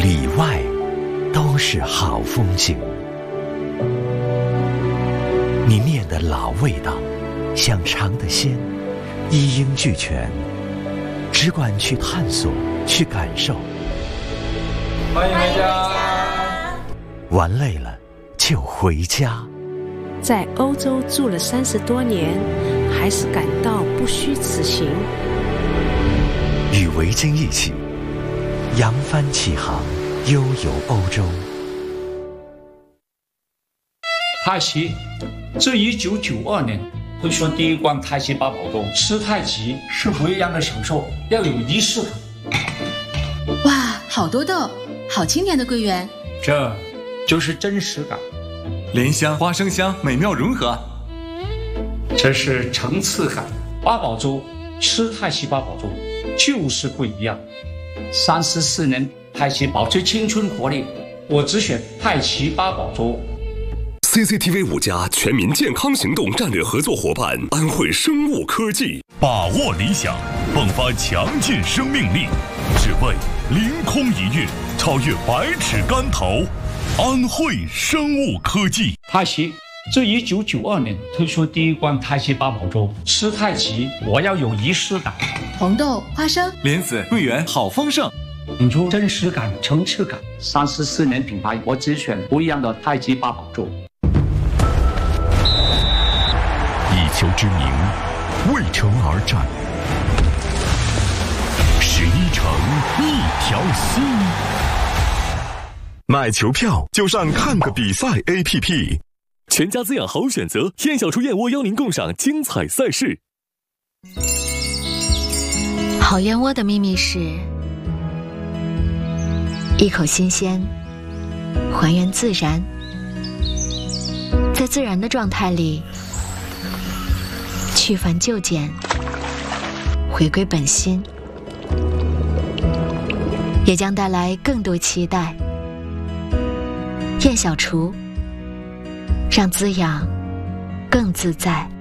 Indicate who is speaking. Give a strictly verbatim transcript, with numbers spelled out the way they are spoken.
Speaker 1: 里外都是好风景。你念的老味道，想尝的鲜，一应俱全，只管去探索，去感受。
Speaker 2: 欢迎回家。
Speaker 1: 玩累了就回家。
Speaker 3: 在欧洲住了三十多年，还是感到不虚此行。
Speaker 1: 与维京一起扬帆起航，悠游欧洲。
Speaker 2: 太极自一九九二年推出第一关太极八宝粥，吃太极是不一样的享受，要有仪式感。
Speaker 4: 哇，好多豆，好清甜的桂圆，
Speaker 2: 这就是真实感。
Speaker 5: 莲香、花生香美妙融合，
Speaker 2: 这是层次感。八宝粥，吃太极八宝粥就是不一样。三十四年太极保持青春活力，我只选太极八宝粥。
Speaker 6: C C T V 五家全民健康行动战略合作伙伴安慧生物科技，
Speaker 7: 把握理想，迸发强劲生命力，只为凌空一跃，超越百尺竿头。安慧生物科技。
Speaker 2: 太极自一九九二年推出第一关太极八宝粥，吃太极我要有仪式感。
Speaker 4: 红豆、花生、
Speaker 5: 莲子、桂圆，好丰盛，
Speaker 2: 引出真实感、层次感。三十四年品牌，我只选不一样的太极八宝粥。
Speaker 7: 一球之名，为城而战，十一城，一条心。
Speaker 6: 买球票就上看个比赛 A P P，
Speaker 8: 全家滋养好选择，燕小厨燕窝邀您共赏精彩赛事。
Speaker 9: 好燕窝的秘密是一口新鲜，还原自然，在自然的状态里去繁就简，回归本心，也将带来更多期待。燕小厨，让滋养更自在。